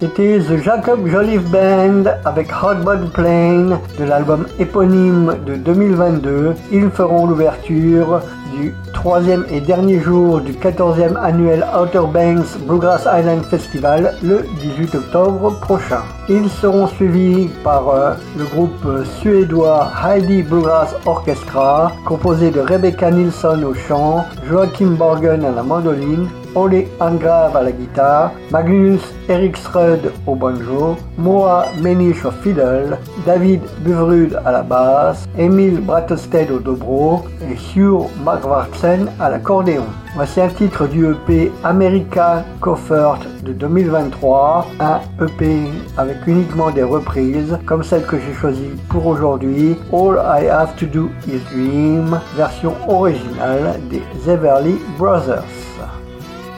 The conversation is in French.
It is the Jacob Joliffe Band avec Hotbod Plane de l'album éponyme de 2022. Ils feront l'ouverture du troisième et dernier jour du 14e annuel Outer Banks Bluegrass Island Festival le 18 octobre prochain. Ils seront suivis par le groupe suédois Heidi Bluegrass Orchestra, composé de Rebecca Nilsson au chant, Joachim Borgen à la mandoline, Ole Angrave à la guitare, Magnus Eriksrud au banjo, Moa Menish au fiddle, David Buvrud à la basse, Emil Brattested au dobro et Sjur Markvartsen à l'accordéon. Voici un titre du EP America Comfort de 2023, un EP avec uniquement des reprises, comme celle que j'ai choisie pour aujourd'hui, All I Have to Do Is Dream, version originale des Everly Brothers.